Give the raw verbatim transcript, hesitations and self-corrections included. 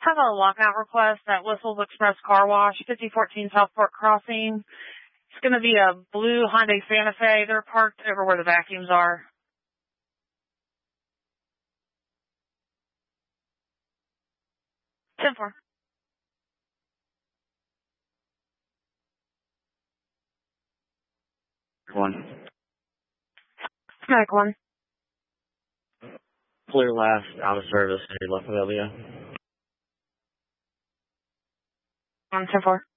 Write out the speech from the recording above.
Have a lockout request at Whistles Express Car Wash, fifty fourteen Southport Crossing. It's going to be a blue Hyundai Santa Fe. They're parked over where the vacuums are. ten four. One. Medic one. Clear last, out of service, left of L B O. On ten four.